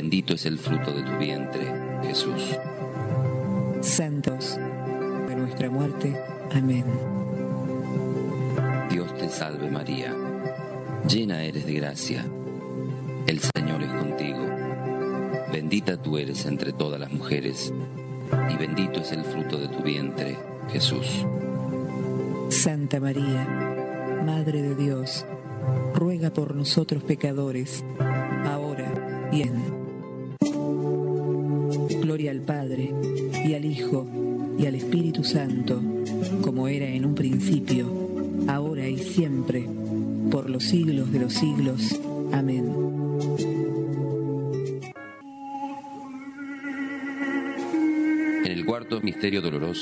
bendito es el fruto de tu vientre, Jesús. Santos de nuestra muerte. Amén. Dios te salve María, llena eres de gracia, el Señor es contigo. Bendita tú eres entre todas las mujeres, y bendito es el fruto de tu vientre, Jesús. Santa María, Madre de Dios, ruega por nosotros pecadores, ahora y en. Gloria al Padre, y al Hijo, y al Espíritu Santo, como era en un principio, ahora y siempre, por los siglos de los siglos. Amén. En el cuarto misterio doloroso,